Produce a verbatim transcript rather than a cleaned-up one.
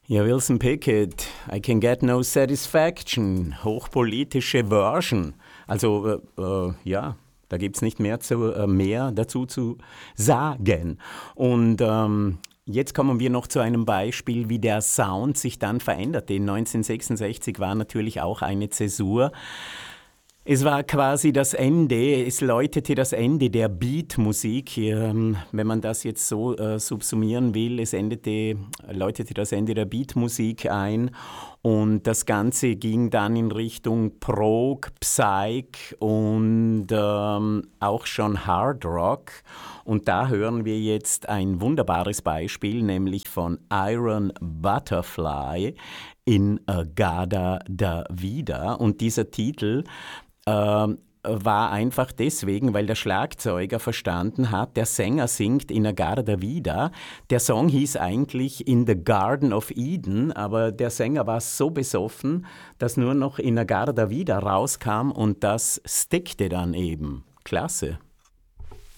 Ja, Wilson Pickett, I can get no satisfaction, hochpolitische Version. Also, äh, äh, ja, da gibt es nicht mehr, zu, äh, mehr dazu zu sagen. Und ähm, jetzt kommen wir noch zu einem Beispiel, wie der Sound sich dann veränderte. neunzehnhundertsechsundsechzig war natürlich auch eine Zäsur. Es war quasi das Ende, es läutete das Ende der Beatmusik. Ähm, wenn man das jetzt so äh, subsumieren will, es endete, läutete das Ende der Beatmusik ein und das Ganze ging dann in Richtung Prog, Psych und ähm, auch schon Hard Rock. Und da hören wir jetzt ein wunderbares Beispiel, nämlich von Iron Butterfly in Agada da Vida. Und dieser Titel ähm, war einfach deswegen, weil der Schlagzeuger verstanden hat, der Sänger singt in Agada Vida. Der Song hieß eigentlich In the Garden of Eden, aber der Sänger war so besoffen, dass nur noch in Agada Vida rauskam und das stickte dann eben. Klasse.